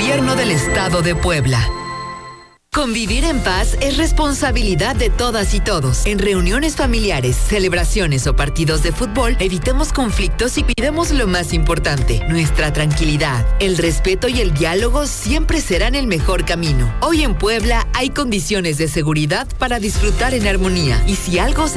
Gobierno del Estado de Puebla. Convivir en paz es responsabilidad de todas y todos. En reuniones familiares, celebraciones o partidos de fútbol, evitemos conflictos y cuidemos lo más importante, nuestra tranquilidad. El respeto y el diálogo siempre serán el mejor camino. Hoy en Puebla hay condiciones de seguridad para disfrutar en armonía. Y si algo se